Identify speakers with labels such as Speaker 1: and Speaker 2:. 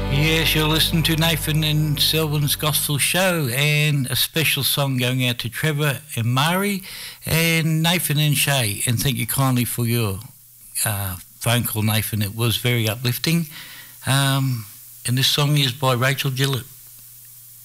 Speaker 1: Yes, you're listening to Nathan and Selwyn's Gospel Show, and a special song going out to Trevor and Mari and Nathan and Shay. And thank you kindly for your phone call, Nathan. It was very uplifting. And this song is by Rachel Gillett.